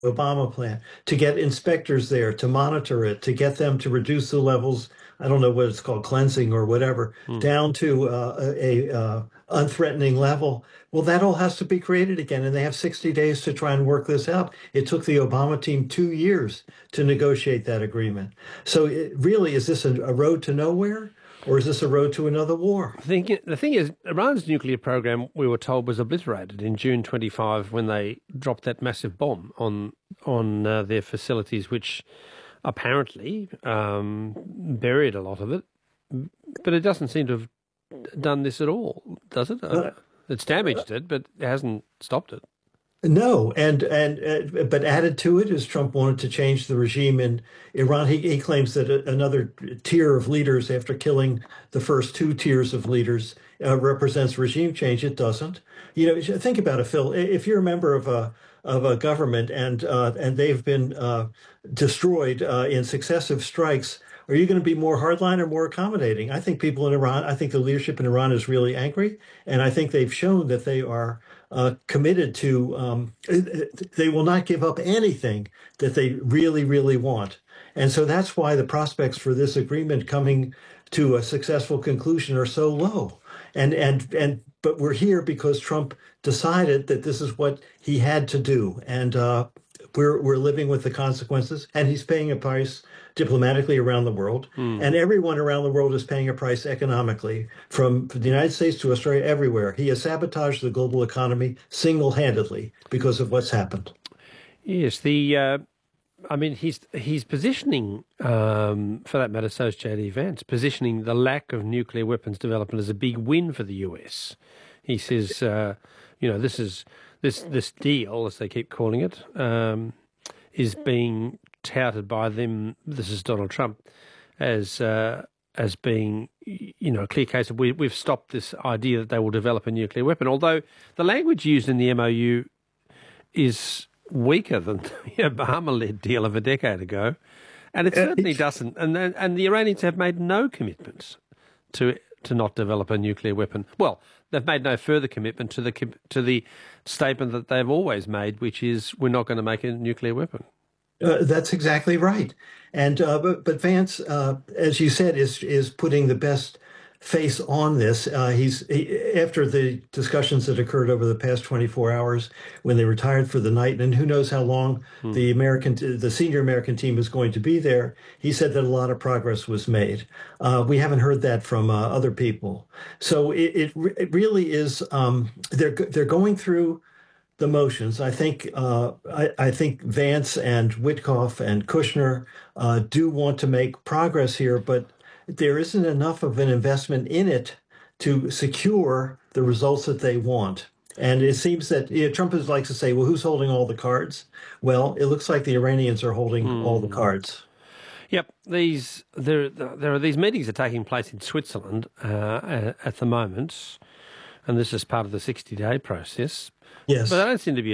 Obama plan, to get inspectors there, to monitor it, to get them to reduce the levels, I don't know what it's called, cleansing or whatever, Hmm. down to unthreatening level. Well, that all has to be created again, and they have 60 days to try and work this out. It took the Obama team 2 years to negotiate that agreement. So really, is this a road to nowhere, or is this a road to another war? The thing is, Iran's nuclear program, we were told, was obliterated in June 25 when they dropped that massive bomb on their facilities, which apparently buried a lot of it. But it doesn't seem to have done this at all, does it? It's damaged it, but it hasn't stopped it. No, and but added to it is Trump wanted to change the regime in Iran. He claims that another tier of leaders, after killing the first two tiers of leaders, represents regime change. It doesn't. Think about it, Phil. If you're a member of a government and they've been destroyed in successive strikes, are you going to be more hardline or more accommodating? I think people in Iran, I think the leadership in Iran is really angry, and I think they've shown that they are committed to, they will not give up anything that they really, really want. And so that's why the prospects for this agreement coming to a successful conclusion are so low. But we're here because Trump decided that this is what he had to do, and we're living with the consequences, and he's paying a price diplomatically around the world, Hmm. and everyone around the world is paying a price economically, from the United States to Australia, everywhere. He has sabotaged the global economy single-handedly because of what's happened. Yes, I mean, he's positioning, for that matter, so is JD Vance, positioning the lack of nuclear weapons development as a big win for the US. He says, this deal, as they keep calling it, is being touted by them. This is Donald Trump as being, a clear case of we've stopped this idea that they will develop a nuclear weapon. Although the language used in the MOU is weaker than the Obama-led deal of a decade ago, and it certainly doesn't. And the Iranians have made no commitments to not develop a nuclear weapon. Well, they've made no further commitment to the statement that they've always made, which is we're not going to make a nuclear weapon. That's exactly right. And but Vance, as you said, is putting the best face on this. After the discussions that occurred over the past 24 hours when they retired for the night, and who knows how long the senior American team is going to be there. He said that a lot of progress was made. We haven't heard that from other people. So it really is. They're going through the motions. I think Vance and Witkoff and Kushner do want to make progress here, but there isn't enough of an investment in it to secure the results that they want. And it seems that Trump likes to say, "Well, who's holding all the cards?" Well, it looks like the Iranians are holding all the cards. Yep, there are these meetings are taking place in Switzerland at the moment, and this is part of the 60-day process. But Yes. I don't seem to be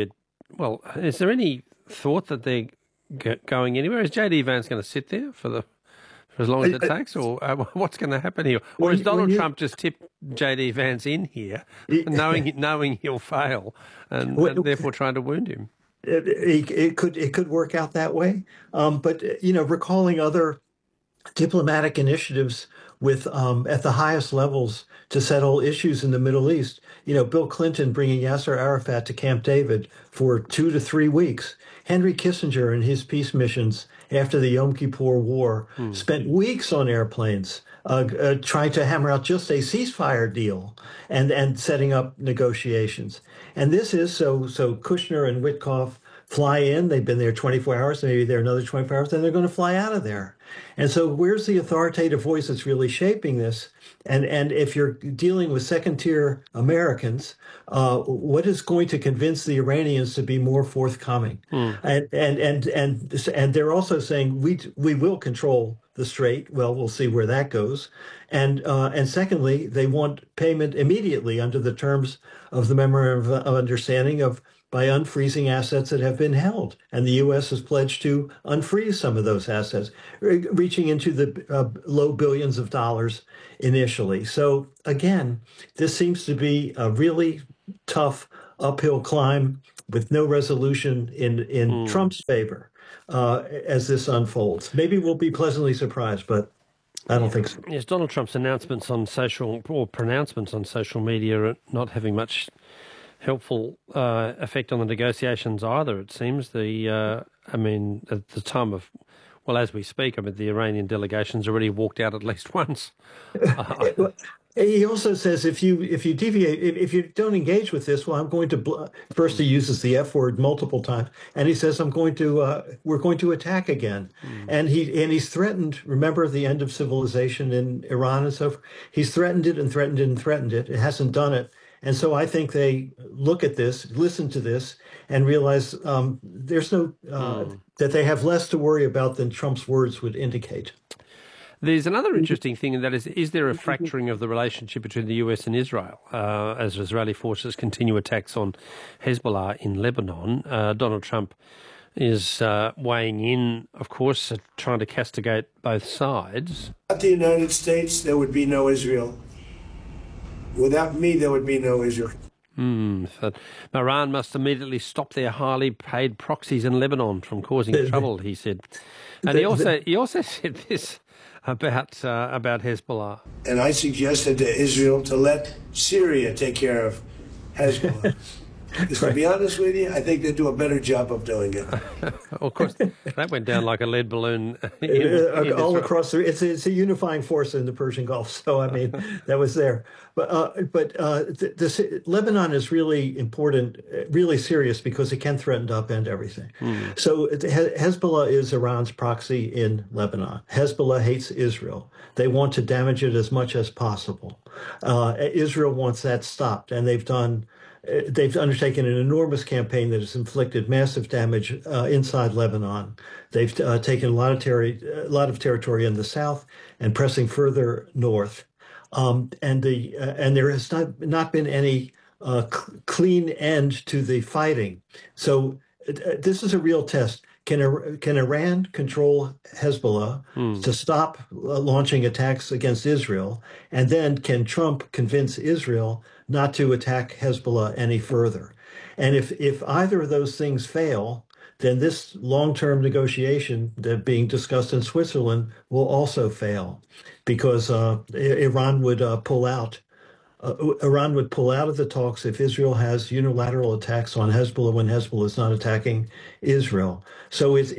is there any thought that they're going anywhere? Is JD Vance going to sit there for as long as it takes, or what's going to happen here? Or is Donald Trump just tipped JD Vance in here, knowing he'll fail, and therefore trying to wound him? It could work out that way. But recalling other diplomatic initiatives with at the highest levels to settle issues in the Middle East. Bill Clinton bringing Yasser Arafat to Camp David for 2 to 3 weeks. Henry Kissinger and his peace missions after the Yom Kippur War spent weeks on airplanes trying to hammer out just a ceasefire deal and setting up negotiations. And this is so Kushner and Witkoff fly in. They've been there 24 hours, maybe they're another 24 hours, then they're going to fly out of there. And so where's the authoritative voice that's really shaping this? And if you're dealing with second tier Americans, what is going to convince the Iranians to be more forthcoming? And they're also saying we will control the strait. Well, we'll see where that goes. And secondly, they want payment immediately under the terms of the memorandum of understanding by unfreezing assets that have been held. And the U.S. has pledged to unfreeze some of those assets, reaching into the low billions of dollars initially. So again, this seems to be a really tough uphill climb with no resolution in Mm. Trump's favor as this unfolds. Maybe we'll be pleasantly surprised, but I don't Yeah. think so. Yes, Donald Trump's announcements on social or pronouncements on social media are not having much helpful effect on the negotiations either. It seems I mean, at the time of, well, as we speak, I mean, the Iranian delegation's already walked out at least once. Uh, He also says if you deviate, if you don't engage with this, well, I'm going to first he uses the F word multiple times, and he says we're going to attack again, mm, and he's threatened. Remember the end of civilization in Iran and so forth. He's threatened it and threatened it and threatened it. It hasn't done it, and so I think they look at this, listen to this, and realize there's no mm. that they have less to worry about than Trump's words would indicate. There's another interesting thing, and that is there a fracturing of the relationship between the US and Israel as Israeli forces continue attacks on Hezbollah in Lebanon? Donald Trump is weighing in, of course, trying to castigate both sides. Without the United States, there would be no Israel. Without me, there would be no Israel. So Iran must immediately stop their highly paid proxies in Lebanon from causing trouble, he said. And he also said this about Hezbollah. And I suggested to Israel to let Syria take care of Hezbollah. Because to be honest with you, I think they do a better job of doing it. Of course, that went down like a lead balloon. All across it's a unifying force in the Persian Gulf. So I mean, that was there. This Lebanon is really important, really serious because it can threaten to upend everything. So Hezbollah is Iran's proxy in Lebanon. Hezbollah hates Israel. They want to damage it as much as possible. Israel wants that stopped, and they've undertaken an enormous campaign that has inflicted massive damage inside Lebanon. They've taken a lot of territory in the south and pressing further north. And there has not been any clean end to the fighting. So this is a real test. Can Iran control Hezbollah to stop launching attacks against Israel? And then can Trump convince Israel not to attack Hezbollah any further? And if either of those things fail, then this long-term negotiation that being discussed in Switzerland will also fail because Iran would pull out. Iran would pull out of the talks if Israel has unilateral attacks on Hezbollah when Hezbollah is not attacking Israel. So I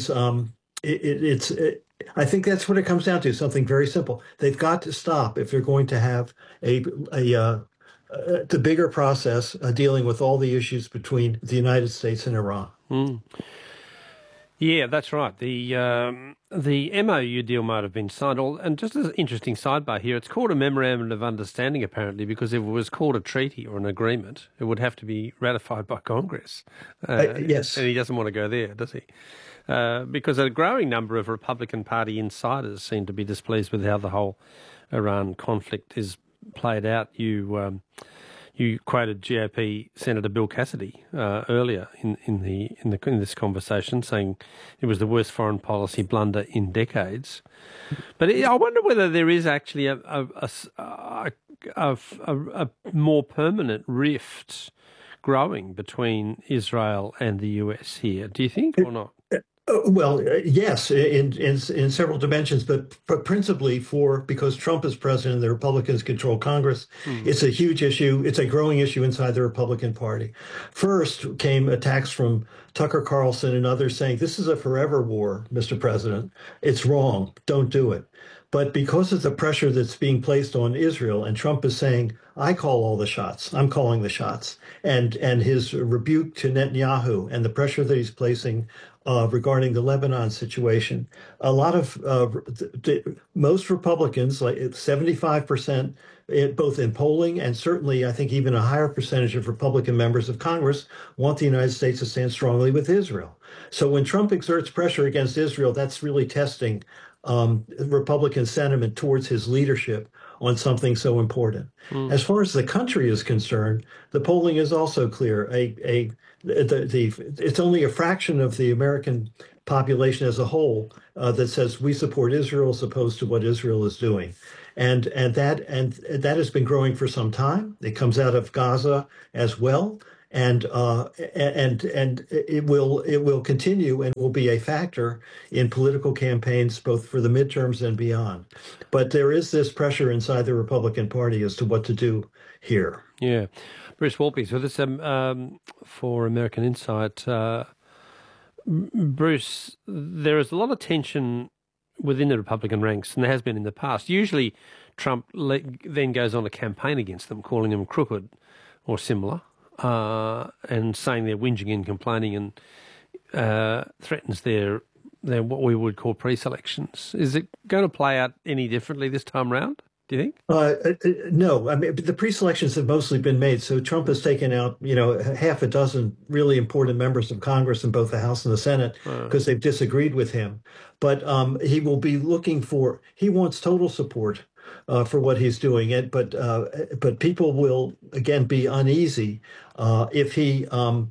think that's what it comes down to. Something very simple. They've got to stop if they're going to have the bigger process dealing with all the issues between the United States and Iran. Yeah, that's right. The MOU deal might have been signed. And just as an interesting sidebar here, it's called a memorandum of understanding, apparently, because if it was called a treaty or an agreement, it would have to be ratified by Congress. Yes. And he doesn't want to go there, does he? Because a growing number of Republican Party insiders seem to be displeased with how the whole Iran conflict is played out. You quoted GOP Senator Bill Cassidy earlier in this conversation, saying it was the worst foreign policy blunder in decades. But I wonder whether there is actually a more permanent rift growing between Israel and the US here. Do you think, or not? Well, yes, in several dimensions, but principally because Trump is president and the Republicans control Congress, it's a huge issue. It's a growing issue inside the Republican Party. First came attacks from Tucker Carlson and others saying, this is a forever war, Mr. President. It's wrong. Don't do it. But because of the pressure that's being placed on Israel, and Trump is saying, I call all the shots, I'm calling the shots, and his rebuke to Netanyahu and the pressure that he's placing regarding the Lebanon situation, a lot of most Republicans, like 75%, both in polling and certainly I think even a higher percentage of Republican members of Congress want the United States to stand strongly with Israel. So when Trump exerts pressure against Israel, that's really testing Republican sentiment towards his leadership on something so important. As far as the country is concerned, the polling is also clear. It's only a fraction of the American population as a whole that says we support Israel as opposed to what Israel is doing. And that has been growing for some time. It comes out of Gaza as well. and it will continue and will be a factor in political campaigns both for the midterms and beyond. But there is this pressure inside the Republican Party as to what to do here. Yeah. Bruce Walkley's with us for American Insight. Bruce, there is a lot of tension within the Republican ranks, and there has been in the past. Usually Trump then goes on a campaign against them, calling them crooked or similar, and saying they're whinging and complaining, and threatens their what we would call pre-selections. Is it going to play out any differently this time round, do you think? No, I mean, the pre-selections have mostly been made. So Trump has taken out, half a dozen really important members of Congress in both the House and the Senate because they've disagreed with him. But he will be he wants total support for what he's doing. But people will, again, be uneasy if he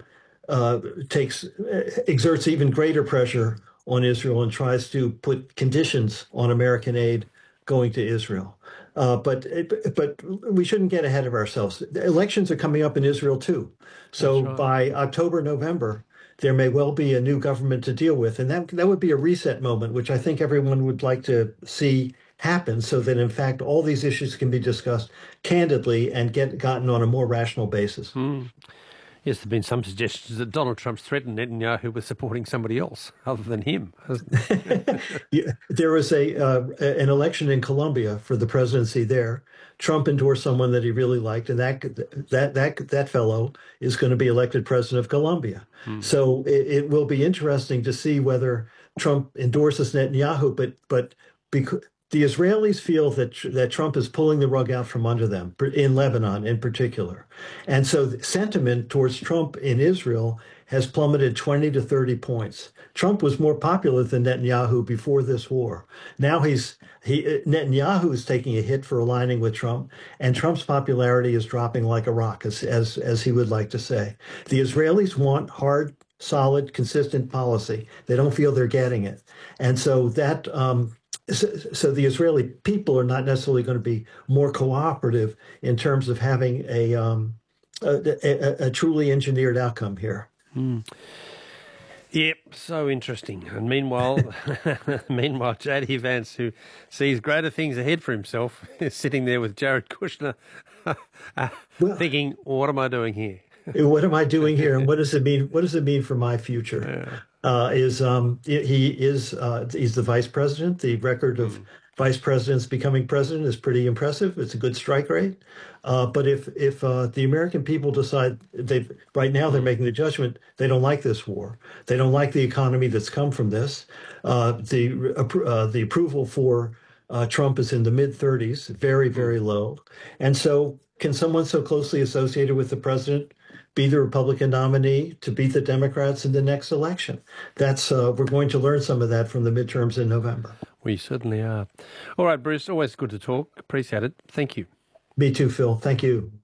exerts even greater pressure on Israel and tries to put conditions on American aid going to Israel. But we shouldn't get ahead of ourselves. The elections are coming up in Israel too. So by October, November, there may well be a new government to deal with. And that would be a reset moment, which I think everyone would like to see happen so that, in fact, all these issues can be discussed candidly and gotten on a more rational basis. Yes, there have been some suggestions that Donald Trump's threatened Netanyahu with supporting somebody else other than him, hasn't there? Yeah, there was an election in Colombia for the presidency there. Trump endorsed someone that he really liked, and that fellow is going to be elected president of Colombia. So it will be interesting to see whether Trump endorses Netanyahu, but because the Israelis feel that Trump is pulling the rug out from under them, in Lebanon in particular. And so the sentiment towards Trump in Israel has plummeted 20 to 30 points. Trump was more popular than Netanyahu before this war. Now Netanyahu is taking a hit for aligning with Trump, and Trump's popularity is dropping like a rock, as he would like to say. The Israelis want hard, solid, consistent policy. They don't feel they're getting it. And so that... So the Israeli people are not necessarily going to be more cooperative in terms of having a truly engineered outcome here. Yep, so interesting. And meanwhile, J.D. Vance, who sees greater things ahead for himself, is sitting there with Jared Kushner, thinking, "What am I doing here? What am I doing here, and what does it mean? What does it mean for my future?" Yeah. He's the vice president. The record of vice presidents becoming president is pretty impressive. It's a good strike rate. But if the American people decide right now they're making the judgment, they don't like this war. They don't like the economy that's come from this. The approval for Trump is in the mid-30s, very, very low. And so can someone so closely associated with the president be the Republican nominee to beat the Democrats in the next election? We're going to learn some of that from the midterms in November. We certainly are. All right, Bruce, always good to talk. Appreciate it. Thank you. Me too, Phil. Thank you.